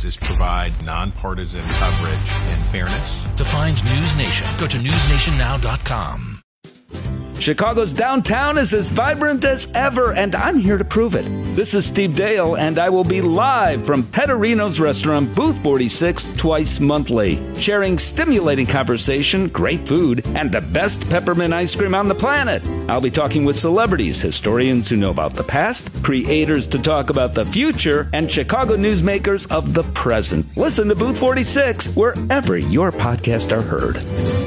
is provide nonpartisan coverage and fairness. To find News Nation, go to newsnationnow.com. Chicago's downtown is as vibrant as ever, and I'm here to prove it. This is Steve Dale, and I will be live from Petterino's Restaurant, Booth 46, twice monthly, sharing stimulating conversation, great food, and the best peppermint ice cream on the planet. I'll be talking with celebrities, historians who know about the past, creators to talk about the future, and Chicago newsmakers of the present. Listen to Booth 46 wherever your podcasts are heard.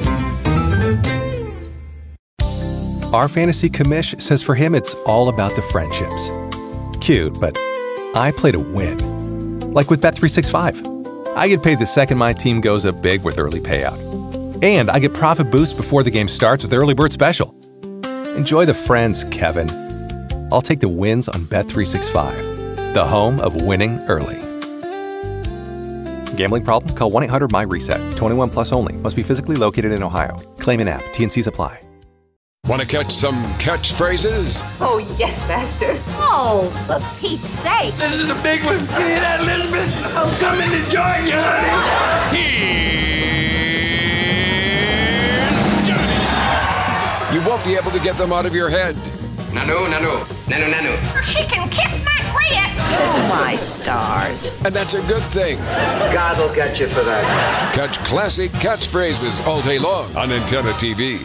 Our fantasy commish says for him it's all about the friendships. Cute, but I play to win. Like with Bet365. I get paid the second my team goes up big with early payout. And I get profit boosts before the game starts with Early Bird Special. Enjoy the friends, Kevin. I'll take the wins on Bet365, the home of winning early. Gambling problem? Call 1-800-MY-RESET. 21 plus only. Must be physically located in Ohio. Claim in app. T&Cs apply. Want to catch some catchphrases? Oh, yes, Master. Oh, for Pete's sake. This is a big one. You hear that, Elizabeth? I'm coming to join you, honey. Here's Johnny. You won't be able to get them out of your head. Nanu. She can kiss my grits. Oh, my stars. And that's a good thing. God will get you for that. Catch classic catchphrases all day long on Antenna TV.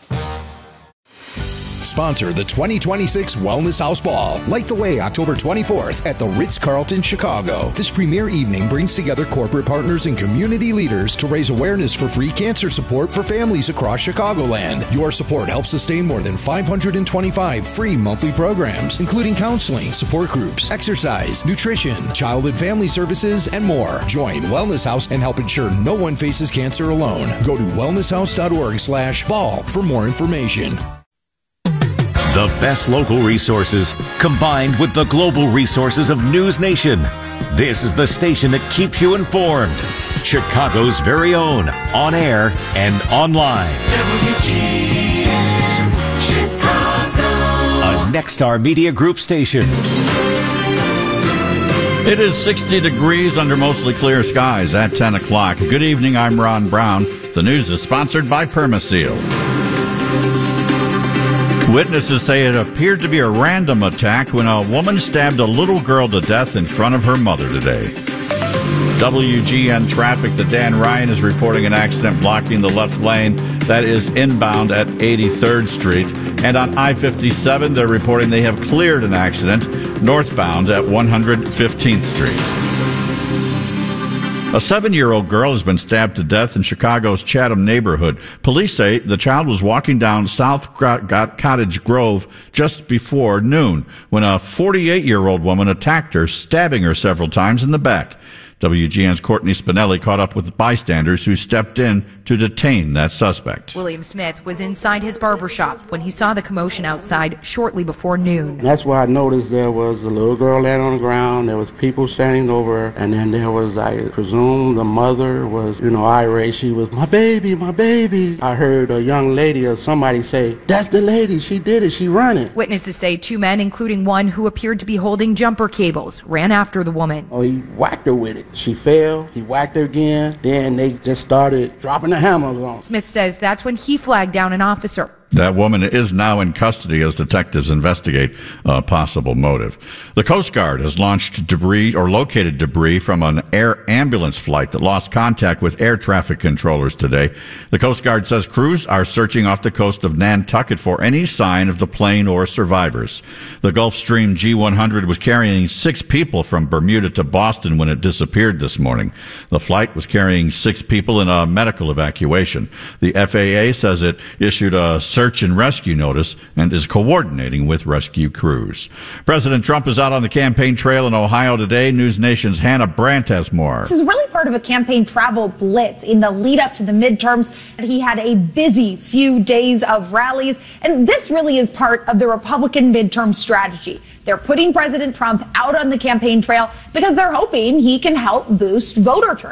Sponsor the 2026 Wellness House Ball. Light the way October 24th at the Ritz-Carlton, Chicago. This premier evening brings together corporate partners and community leaders to raise awareness for free cancer support for families across Chicagoland. Your support helps sustain more than 525 free monthly programs, including counseling, support groups, exercise, nutrition, child and family services, and more. Join Wellness House and help ensure no one faces cancer alone. Go to wellnesshouse.org/ball for more information. The best local resources combined with the global resources of News Nation. This is the station that keeps you informed. Chicago's very own, on air and online. WGN Chicago. A Nexstar Media Group station. It is 60 degrees under mostly clear skies at 10 o'clock. Good evening, I'm Ron Brown. The news is sponsored by Permaseal. Witnesses say it appeared to be a random attack when a woman stabbed a little girl to death in front of her mother today. WGN Traffic, the Dan Ryan is reporting an accident blocking the left lane that is inbound at 83rd Street. And on I-57, they're reporting they have cleared an accident northbound at 115th Street. A 7-year-old girl has been stabbed to death in Chicago's Chatham neighborhood. Police say the child was walking down South Cottage Grove just before noon when a 48-year-old woman attacked her, stabbing her several times in the back. WGN's Courtney Spinelli caught up with bystanders who stepped in to detain that suspect. William Smith was inside his barbershop when he saw the commotion outside shortly before noon. That's where I noticed there was a little girl laying on the ground. There was people standing over her. And then there was, I presume, the mother was, irate. She was, my baby, my baby. I heard a young lady or somebody say, that's the lady. She did it. She run it. Witnesses say 2 men, including one who appeared to be holding jumper cables, ran after the woman. Oh, he whacked her with it. She fell. He whacked her again. Then they just started dropping the hammers on. Smith says that's when he flagged down an officer. That woman is now in custody as detectives investigate a possible motive. The Coast Guard has launched debris or located debris from an air ambulance flight that lost contact with air traffic controllers today. The Coast Guard says crews are searching off the coast of Nantucket for any sign of the plane or survivors. The Gulfstream G100 was carrying 6 people from Bermuda to Boston when it disappeared this morning. The flight was carrying 6 people in a medical evacuation. The FAA says it issued a search and rescue notice and is coordinating with rescue crews. President Trump is out on the campaign trail in Ohio today. News Nation's Hannah Brandt has more. This is really part of a campaign travel blitz in the lead up to the midterms. He had a busy few days of rallies, and this really is part of the Republican midterm strategy. They're putting President Trump out on the campaign trail because they're hoping he can help boost voter turnout.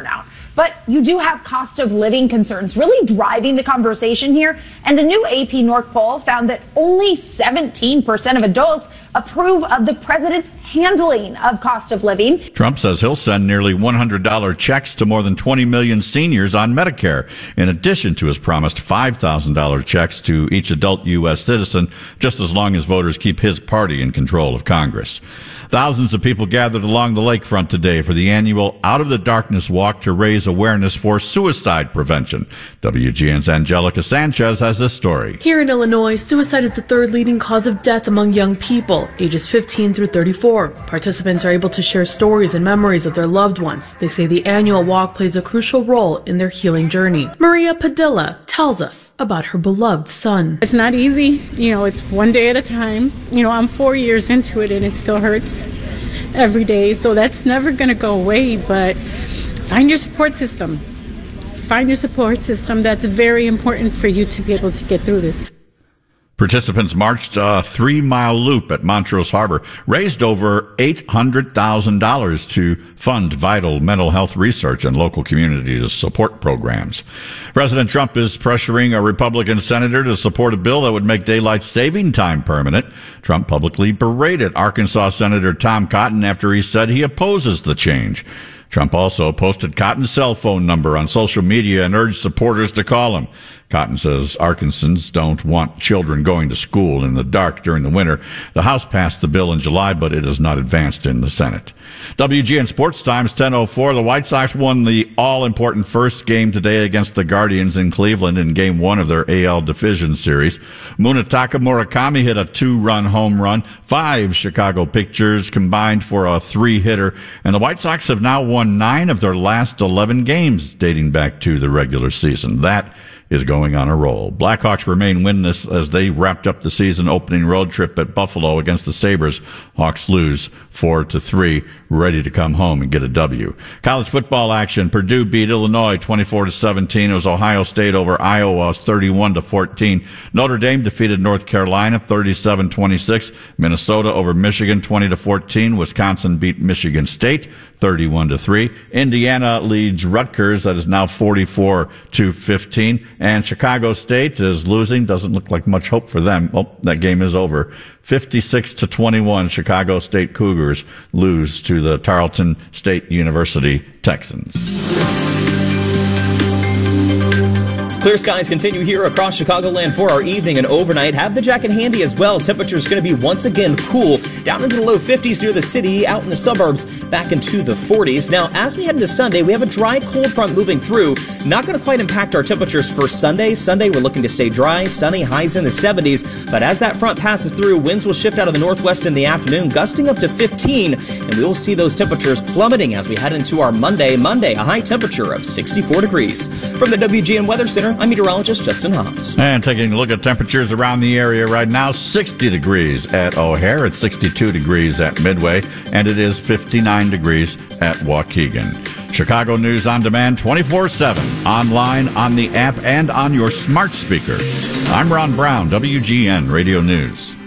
But you do have cost of living concerns really driving the conversation here. And a new AP North poll found that only 17% of adults approve of the president's handling of cost of living. Trump says he'll send nearly $100 checks to more than 20 million seniors on Medicare, in addition to his promised $5,000 checks to each adult U.S. citizen, just as long as voters keep his party in control of Congress. Thousands of people gathered along the lakefront today for the annual Out of the Darkness Walk to raise awareness for suicide prevention. WGN's Angelica Sanchez has this story. Here in Illinois, suicide is the third leading cause of death among young people, ages 15 through 34. Participants are able to share stories and memories of their loved ones. They say the annual walk plays a crucial role in their healing journey. Maria Padilla tells us about her beloved son. It's not easy. It's one day at a time. I'm 4 years into it and it still hurts every day, so that's never going to go away. But find your support system. Find your support system. That's very important for you to be able to get through this. Participants marched a 3-mile loop at Montrose Harbor, raised over $800,000 to fund vital mental health research and local community support programs. President Trump is pressuring a Republican senator to support a bill that would make daylight saving time permanent. Trump publicly berated Arkansas Senator Tom Cotton after he said he opposes the change. Trump also posted Cotton's cell phone number on social media and urged supporters to call him. Cotton says Arkansans don't want children going to school in the dark during the winter. The House passed the bill in July, but it has not advanced in the Senate. WGN Sports Times 10:04. The White Sox won the all-important first game today against the Guardians in Cleveland in Game 1 of their AL Division Series. Munetaka Murakami hit a 2-run home run. 5 Chicago pitchers combined for a 3-hitter. And the White Sox have now won 9 of their last 11 games dating back to the regular season. That is going on a roll. Blackhawks remain winless as they wrapped up the season opening road trip at Buffalo against the Sabres. Hawks lose 4-3, ready to come home and get a W. College football action. Purdue beat Illinois 24-17. It was Ohio State over Iowa 31-14. Notre Dame defeated North Carolina 37-26. Minnesota over Michigan 20-14. Wisconsin beat Michigan State 31-3. Indiana leads Rutgers. That is now 44-15. And Chicago State is losing. Doesn't look like much hope for them. Oh, that game is over. 56-21. Chicago State Cougars lose to the Tarleton State University Texans. Clear skies continue here across Chicagoland for our evening and overnight. Have the jacket handy as well. Temperatures going to be once again cool, down into the low 50s near the city, out in the suburbs, back into the 40s. Now, as we head into Sunday, we have a dry, cold front moving through. Not going to quite impact our temperatures for Sunday. Sunday, we're looking to stay dry, sunny, highs in the 70s. But as that front passes through, winds will shift out of the northwest in the afternoon, gusting up to 15. And we will see those temperatures plummeting as we head into our Monday. Monday, a high temperature of 64 degrees. From the WGN Weather Center, I'm meteorologist Justin Hobbs. And taking a look at temperatures around the area right now, 60 degrees at O'Hare, it's 62 degrees at Midway, and it is 59 degrees at Waukegan. Chicago News on Demand 24/7, online, on the app, and on your smart speaker. I'm Ron Brown, WGN Radio News.